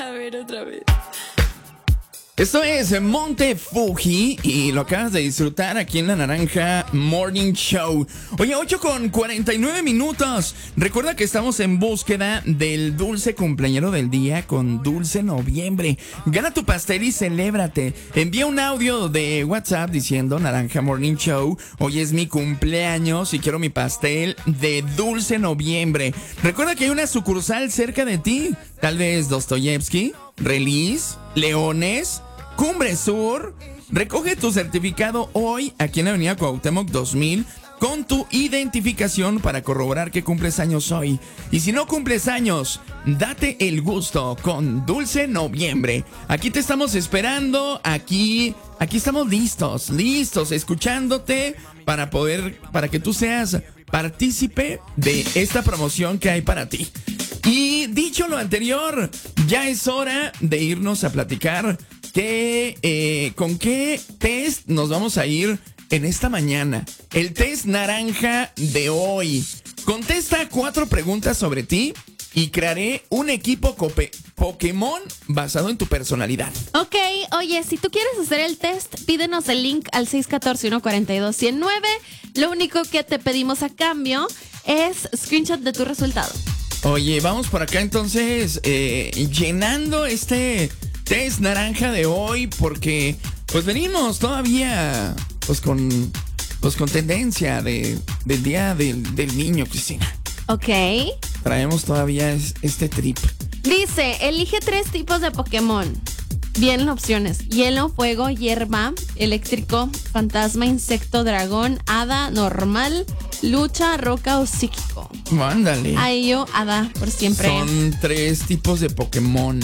A ver, otra vez. Esto es Monte Fuji y lo acabas de disfrutar aquí en La Naranja Morning Show. Oye, 8:49. Recuerda que estamos en búsqueda del dulce cumpleañero del día con Dulce Noviembre. Gana tu pastel y celébrate. Envía un audio de WhatsApp diciendo Naranja Morning Show. Hoy es mi cumpleaños y quiero mi pastel de Dulce Noviembre. Recuerda que hay una sucursal cerca de ti. Tal vez Dostoyevsky, Release, Leones, Cumbre Sur. Recoge tu certificado hoy aquí en la Avenida Cuauhtémoc 2000 con tu identificación para corroborar que cumples años hoy. Y si no cumples años, date el gusto con Dulce Noviembre. Aquí te estamos esperando, aquí estamos listos, escuchándote para que tú seas partícipe de esta promoción que hay para ti. Y dicho lo anterior, ya es hora de irnos a platicar con qué test nos vamos a ir en esta mañana. El test naranja de hoy. Contesta 4 preguntas sobre ti y crearé un equipo Pokémon basado en tu personalidad. Ok, oye, si tú quieres hacer el test, pídenos el link al 614-142-109. Lo único que te pedimos a cambio es screenshot de tu resultado. Oye, vamos por acá entonces llenando este test naranja de hoy porque pues venimos todavía pues con tendencia del día del niño, Cristina. Ok. Traemos todavía este trip. Dice, elige 3 tipos de Pokémon. Vienen opciones: hielo, fuego, hierba, eléctrico, fantasma, insecto, dragón, hada, normal, lucha, roca o psíquico. Ándale. Ahí yo, hada, por siempre. Son 3 tipos de Pokémon.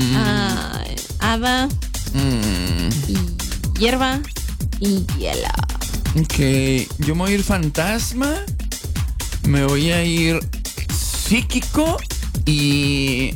Hada, hierba y hielo. Ok, yo me voy a ir fantasma, me voy a ir psíquico y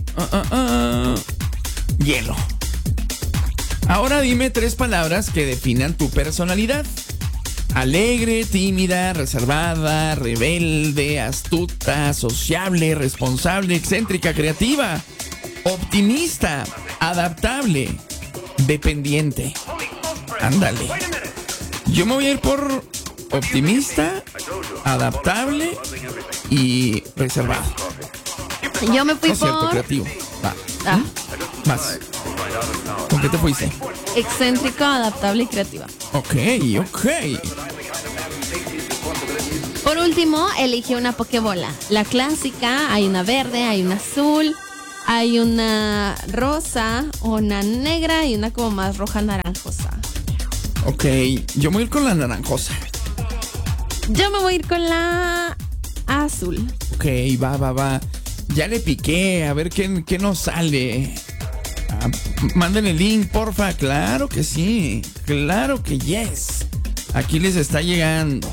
hielo. Ahora dime 3 palabras que definan tu personalidad. Alegre, tímida, reservada, rebelde, astuta, sociable, responsable, excéntrica, creativa, optimista, adaptable, dependiente. Ándale. Yo me voy a ir por optimista, adaptable y reservado. Yo me fui no es cierto, por... creativo. Va. Más. ¿Con qué te fuiste? Excéntrico, adaptable y creativa. Ok. Por último, elige una Pokébola. La clásica, hay una verde, hay una azul, hay una rosa, una negra y una como más roja naranjosa. Ok, yo me voy a ir con la naranjosa. Yo me voy a ir con la azul. Ok, va. Ya le piqué, a ver qué nos sale. Manden el link, porfa. Claro que sí, claro que yes. Aquí les está llegando.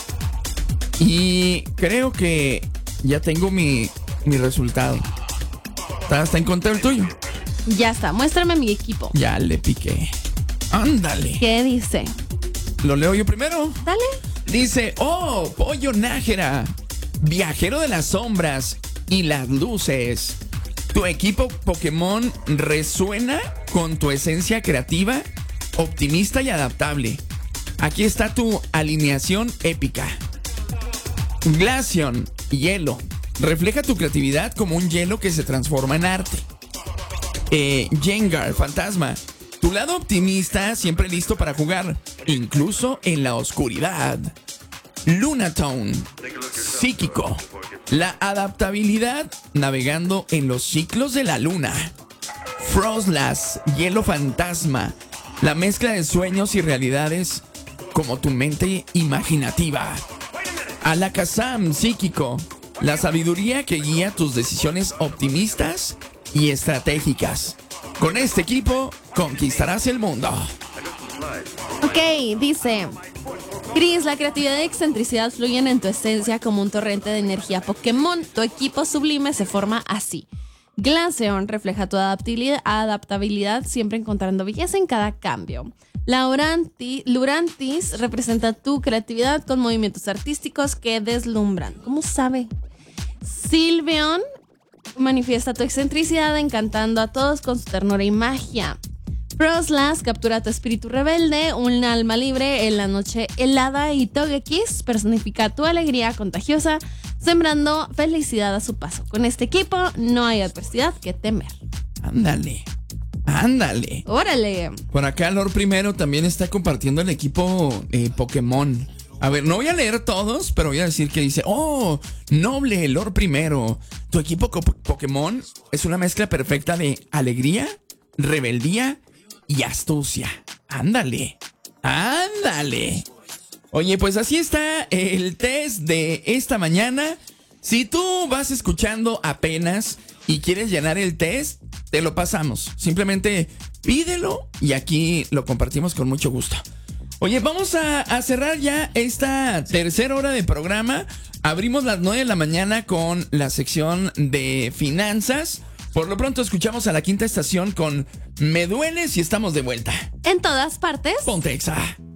Y creo que ya tengo mi resultado. ¿Está en contra el tuyo? Ya está, muéstrame mi equipo. Ya le piqué. Ándale. ¿Qué dice? ¿Lo leo yo primero? Dale. Dice, Pollo Nájera, viajero de las sombras y las luces. ¿Tu equipo Pokémon resuena con tu esencia creativa, optimista y adaptable? Aquí está tu alineación épica. Glaceon, hielo. Refleja tu creatividad como un hielo que se transforma en arte. Jengar, fantasma. Tu lado optimista, siempre listo para jugar, incluso en la oscuridad. Lunatone, psíquico. La adaptabilidad navegando en los ciclos de la luna. Frostlass, hielo fantasma. La mezcla de sueños y realidades como tu mente imaginativa. Alakazam, psíquico. La sabiduría que guía tus decisiones optimistas y estratégicas. Con este equipo conquistarás el mundo. Ok, dice: Chris, la creatividad y excentricidad fluyen en tu esencia como un torrente de energía Pokémon. Tu equipo sublime se forma así. Glaceon refleja tu adaptabilidad, siempre encontrando belleza en cada cambio. Lurantis representa tu creatividad con movimientos artísticos que deslumbran. ¿Cómo sabe? Sylveon manifiesta tu excentricidad encantando a todos con su ternura y magia. Frostlass captura tu espíritu rebelde, un alma libre en la noche helada, y Togekiss personifica tu alegría contagiosa, sembrando felicidad a su paso. Con este equipo no hay adversidad que temer. Ándale. ¡Órale! Por acá Lord Primero también está compartiendo el equipo Pokémon. A ver, no voy a leer todos, pero voy a decir que dice: oh, noble Lord Primero, tu equipo Pokémon es una mezcla perfecta de alegría, rebeldía y astucia. Ándale. Oye, pues así está el test de esta mañana. Si tú vas escuchando apenas y quieres llenar el test, te lo pasamos. Simplemente pídelo y aquí lo compartimos con mucho gusto. Oye, vamos a cerrar ya esta tercera hora de programa. Abrimos las 9 de la mañana con la sección de finanzas. Por lo pronto escuchamos a La Quinta Estación con Me Duele, y estamos de vuelta. En todas partes. Ponte Exa.